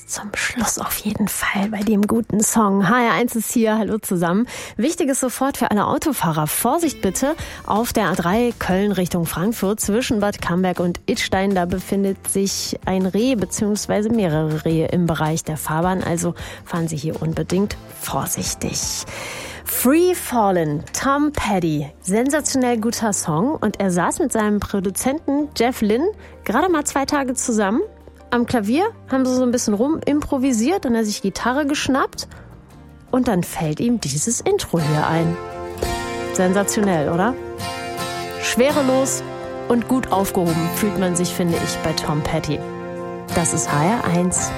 zum Schluss auf jeden Fall bei dem guten Song. HR1 ist hier, hallo zusammen. Wichtiges sofort für alle Autofahrer. Vorsicht bitte auf der A3 Köln Richtung Frankfurt zwischen Bad Camberg und Idstein. Da befindet sich ein Reh bzw. mehrere Rehe im Bereich der Fahrbahn. Also fahren Sie hier unbedingt vorsichtig. Free Fallin', Tom Petty. Sensationell guter Song. Und er saß mit seinem Produzenten Jeff Lynne gerade mal 2 Tage zusammen. Am Klavier haben sie so ein bisschen rum improvisiert, dann hat er sich Gitarre geschnappt und dann fällt ihm dieses Intro hier ein. Sensationell, oder? Schwerelos und gut aufgehoben fühlt man sich, finde ich, bei Tom Petty. Das ist HR1.